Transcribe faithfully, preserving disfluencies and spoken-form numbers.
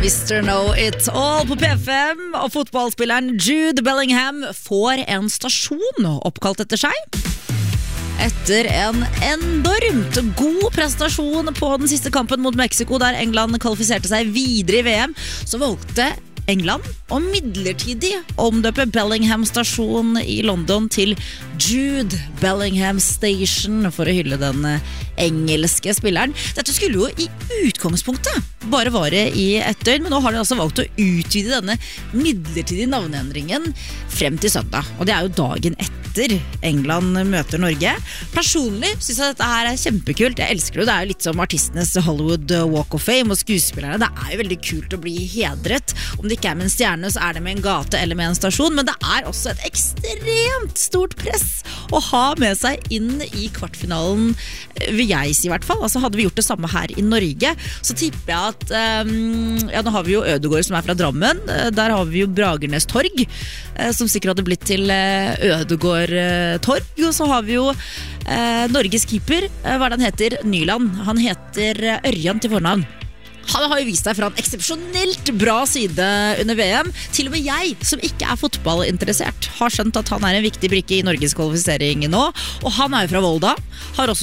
mister Know It All på P fem, og fotballspilleren Jude Bellingham får en stasjon oppkalt etter seg. Etter en enormt god prestasjon på den siste kampen mot Mexico, der England kvalifiserte seg videre i V M, så valgte England å midlertidig omdøpe Bellingham stasjon i London til Jude Bellingham Station for å hylle den engelske spilleren. Dette skulle jo i utgangspunktet bare vare i ett døgn, men nå har de altså valgt å utvide denne midlertidige navneendringen frem til søndag, og det er jo dagen etter England møter Norge. Personlig synes jeg dette her er kjempekult. Jeg elsker det. Det er jo litt som artistenes Hollywood Walk of Fame og skuespillerne. Det er jo veldig kult å bli hedret. Om det ikke er med en stjerne, så er det med en gate eller med en stasjon, men det er også et ekstremt stort press å ha med seg inn i kvartfinalen, vil jeg si i hvert fall. Altså hadde vi gjort det samme her i Norge, så tipper jeg at um, ja, nå har vi jo Ødegård som er fra Drammen. Der har vi jo Bragernes Torg, som sikkert hadde blitt til Ødegård Torg, og så har vi jo eh, Norges keeper, eh, hva den heter, Nyland. Han heter Ørjan til fornavn. Han har jo vist seg fra en eksepsjonelt bra side under V M. Til og med jeg, som ikke er fotballinteressert, har skjønt at han er en viktig brikke i Norges kvalifisering nå. Og han er jo fra Volda, har også